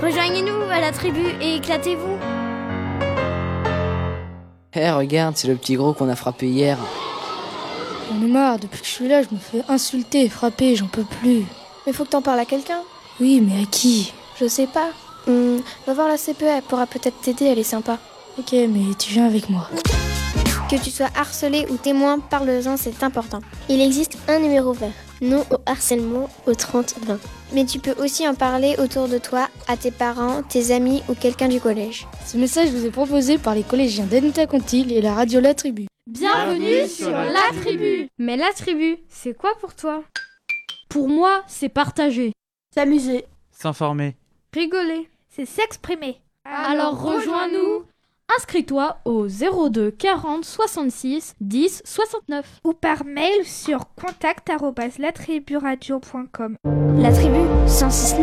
Rejoignez-nous à la tribu et éclatez-vous. Regarde, c'est le petit gros qu'on a frappé hier. J'en ai marre, depuis que je suis là, je me fais insulter, frapper, j'en peux plus. Mais faut que t'en parles à quelqu'un. Oui, mais à qui? Je sais pas. Va voir la CPE, elle pourra peut-être t'aider, elle est sympa. Ok, mais tu viens avec moi. Que tu sois harcelé ou témoin, parle-en, c'est important. Il existe un numéro vert. Non au harcèlement au 30-20. Mais tu peux aussi en parler autour de toi, à tes parents, tes amis ou quelqu'un du collège. Ce message vous est proposé par les collégiens d'Anita Contil et la radio La Tribu. Bienvenue sur La Tribu. Mais la tribu, c'est quoi pour toi? Pour moi, c'est partager. S'amuser. S'informer. Rigoler. C'est s'exprimer. Alors rejoins-nous. Inscris-toi au 02 40 66 10 69 ou par mail sur contact@latriburadio.com. La tribu 106.9.